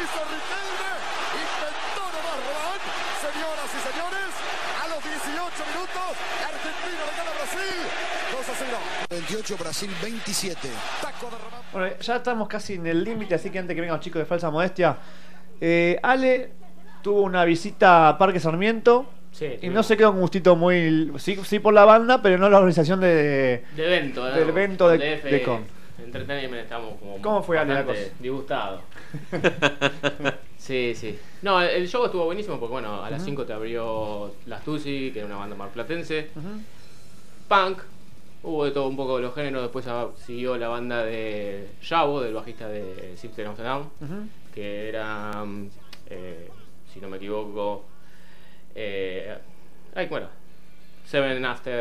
hizo Riquelme. Inventó nomás Rolán. Señoras y señores, a los 18 minutos, Argentina le gana a Brasil. 2-0. 28, Brasil 27. Taco de Román. Bueno, ya estamos casi en el límite, así que antes que vengan los chicos de Falsa Modestia, Ale tuvo una visita a Parque Sarmiento. Sí, y no se quedó un gustito muy... Sí por la banda, pero no la organización de evento, ¿no? del evento de Con. Entertainment estamos como... ¿Cómo fue, Ale, la cosa? Disgustado. Sí. No, el show estuvo buenísimo porque, bueno, a las 5 te abrió Las Tusi, que era una banda marplatense. Punk, hubo de todo un poco de los géneros. Después siguió la banda de Yabo, del bajista de System of a Down, que era, si no me equivoco... bueno, Seven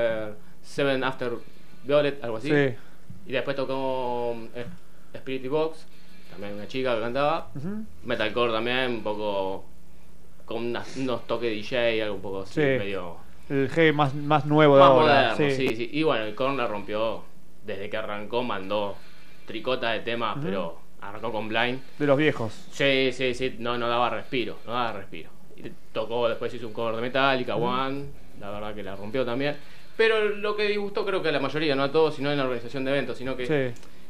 After Violet, algo así. Sí. Y después tocó Spirit Box, también una chica que cantaba. Metalcore también, un poco con unos toques de DJ, algo un poco así, medio... El G más nuevo de más ahora. moderno, sí. Y bueno, el Korn la rompió desde que arrancó, mandó tricota de temas, pero arrancó con Blind. De los viejos. Sí, no daba respiro. Y tocó, después hizo un cover de Metallica, One, la verdad que la rompió también. Pero lo que disgustó creo que a la mayoría, no a todos, sino en la organización de eventos, sino que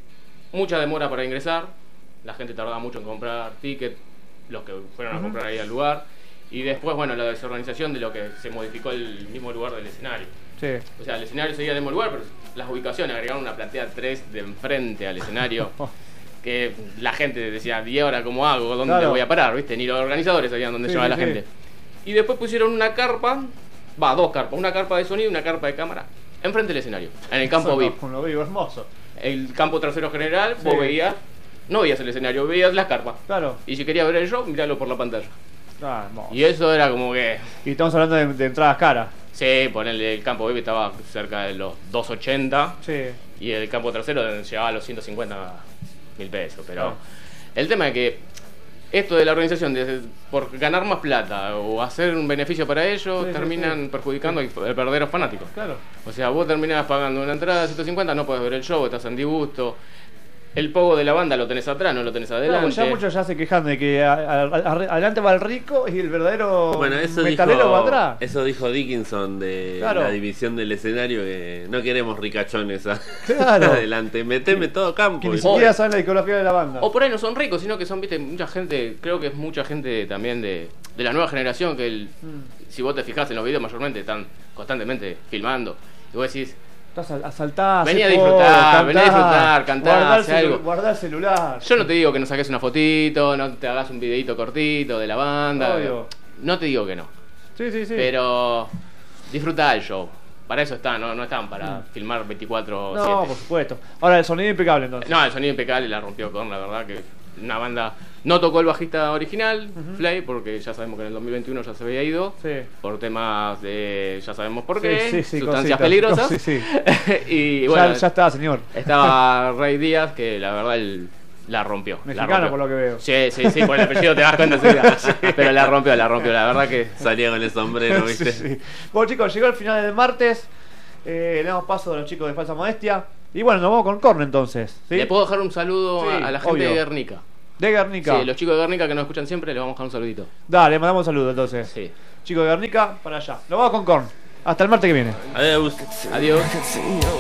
mucha demora para ingresar, la gente tardaba mucho en comprar tickets, los que fueron a comprar ahí al lugar, y después, bueno, la desorganización de lo que se modificó el mismo lugar del escenario. Sí. O sea, el escenario seguía en el mismo lugar, pero las ubicaciones, agregaron una platea 3 de enfrente al escenario. Que la gente decía, ¿y ahora cómo hago? ¿Dónde voy a parar? ¿Viste? Ni los organizadores sabían dónde llevaba la gente. Y después pusieron una carpa, dos carpas, una carpa de sonido y una carpa de cámara, enfrente del escenario, en el campo VIP. Lo vivo hermoso. El campo trasero general, vos veías, no veías el escenario, veías las carpas. Claro. Y si querías ver el show, miralo por la pantalla. Hermoso. Y eso era como que... Y estamos hablando de entradas caras. Sí, ponele, el campo VIP estaba cerca de los 280. Sí. Y el campo trasero llegaba a los 150.000 pesos. Pero el tema es que esto de la organización, por ganar más plata o hacer un beneficio para ellos, terminan perjudicando al verdadero fanático. Claro. O sea, vos terminás pagando una entrada de 150, no podés ver el show, estás en disgusto. El pogo de la banda lo tenés atrás, no lo tenés adelante. Ya muchos ya se quejan de que adelante va el rico y el verdadero eso metalero va atrás. Eso dijo Dickinson de la división del escenario, que no queremos ricachones adelante, meteme todo campo. Que ni siquiera saben la discografía de la banda. O por ahí no son ricos, sino que son, viste, mucha gente, creo que es mucha gente también de la nueva generación que si vos te fijás en los videos mayormente están constantemente filmando. Y vos decís... Asaltá, venía a disfrutar, cantar, guardar el celular. Yo no te digo que no saques una fotito, no te hagas un videito cortito de la banda. Obvio. No te digo que no. Sí. Pero disfrutá el show. Para eso están, no están para filmar 24/7. No, por supuesto. Ahora, el sonido impecable entonces. No, el sonido impecable, la rompió Korn, la verdad que una banda... No tocó el bajista original, Flay, porque ya sabemos que en el 2021 ya se había ido. Por temas de... ya sabemos por qué. Sustancias peligrosas. Y bueno, ya está, señor. Estaba Rey Díaz, que la verdad la rompió. Mexicano, por lo que veo. Sí, por el apellido te das cuenta enseguida. Pero la rompió, la verdad que... Salía con el sombrero, ¿viste? Sí. Bueno, chicos, llegó el final del martes. Le damos paso a los chicos de Falsa Modestia. Y bueno, nos vamos con Korn entonces. ¿Sí? Le puedo dejar un saludo a la gente de Guernica. De Guernica. Sí, los chicos de Guernica que nos escuchan siempre, les vamos a dejar un saludito. Dale, mandamos un saludo entonces. Sí. Chicos de Guernica, para allá. Nos vamos con Korn. Hasta el martes que viene. Adiós.